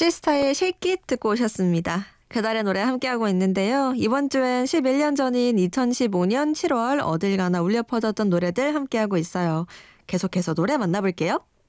시스타의 Shake It 듣고 오셨습니다. 그달의 노래 함께하고 있는데요. 이번 주엔 11년 전인 2015년 7월 어딜 가나 울려 퍼졌던 노래들 함께하고 있어요. 계속해서 노래 만나볼게요.